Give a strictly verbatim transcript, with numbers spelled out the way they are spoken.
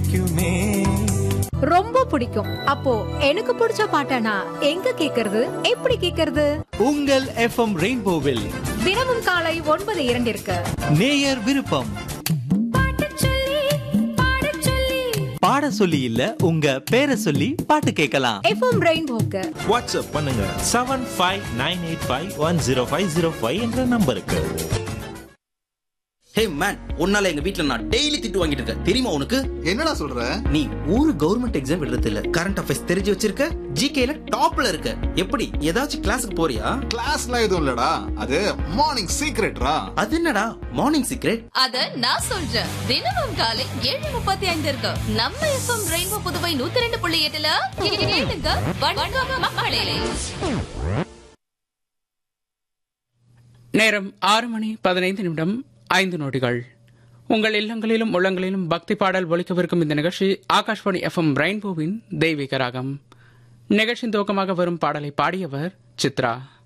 பிடிக்குமே. ரொம்ப பிடிக்கும். அப்போ எனக்கு பிடிச்ச பாட்டனா எங்க கேக்குறது, எப்படி கேக்குறது? உங்கள் எஃப்எம் ரெயின்போவில் தினமும் காலை ஒன்பது இரண்டிற்கு நேயர் விருப்பம். பாட சொல்லி இல்ல, உங்க பேரை சொல்லி பாட்டு கேட்கலாம். எஃப்எம் ரெயின்போக்கு வாட்ஸ்அப் பண்ணுங்க seven five nine eight five one zero five zero five என்ற நம்பருக்கு. ஹே மேன், உன்னால எங்க வீட்ல நான் டெய்லி திட்டு வாங்கிட்டு இருக்கேன், தெரியுமா உனக்கு? என்னடா சொல்ற? நீ ஒரு கவர்மெண்ட் எக்ஸாம் எழுதுறது இல்ல, கரண்ட் அஃபேர்ஸ் தெரிஞ்சு வச்சிருக்க, ஜிகேல டாப்ல இருக்க. எப்படி ஏதாச்சும் கிளாஸுக்கு போறியா? கிளாஸ்லாம் எதுவும் இல்லடா, அது மார்னிங் சீக்ரெட்ரா. அது என்னடா மார்னிங் சீக்ரெட்? அத நான் சொல்றேன். தினமும் காலை ஏழு முப்பத்தி ஐந்து இருக்கு நம்ம எஃப்எம் ரெயின்போ புதுவை நூத்தி ரெண்டு புள்ளி எட்டுல கேளுங்க. வணக்கம் மக்களே. நேரம் ஆறு மணி பதினைந்து நிமிடம் ஐந்து நொடிகள். உங்கள் இல்லங்களிலும் உள்ளங்களிலும் பக்தி பாடல் ஒலிக்கவிருக்கும் இந்த நிகழ்ச்சி ஆகாஷ்வாணி எஃப்எம் ரெயின்போவின் தெய்வீக ராகம். நிகழ்ச்சியின் துவக்கமாக வரும் பாடலை பாடியவர் சித்ரா.